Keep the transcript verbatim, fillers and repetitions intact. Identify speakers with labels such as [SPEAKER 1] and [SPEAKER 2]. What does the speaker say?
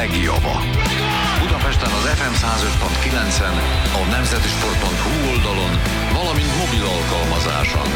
[SPEAKER 1] legjava. Budapesten az ef em száz öt pont kilencen, a nemzetisport pont hu oldalon, valamint mobil alkalmazáson.